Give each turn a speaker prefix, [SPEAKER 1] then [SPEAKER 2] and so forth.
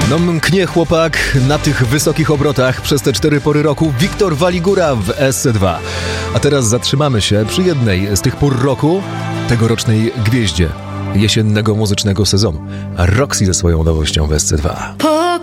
[SPEAKER 1] No mknie chłopak na tych wysokich obrotach przez te 4 pory roku. Wiktor Waligura w SC2. A teraz zatrzymamy się przy jednej z tych pór roku, tegorocznej gwieździe jesiennego muzycznego sezonu. Roxy ze swoją nowością w SC2.